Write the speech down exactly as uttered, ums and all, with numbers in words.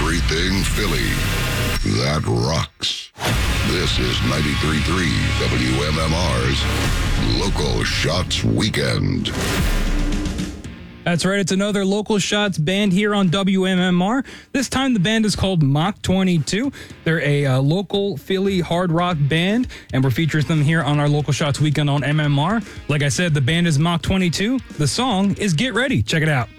Everything Philly. That rocks. This is ninety-three point three W M M R's Local Shots Weekend. That's right. It's another Local Shots band here on W M M R. This time the band is called Mach twenty-two. They're a uh, local Philly hard rock band, and we're featuring them here on our Local Shots Weekend on M M R. Like I said, the band is Mach twenty-two. The song is Get Ready. Check it out.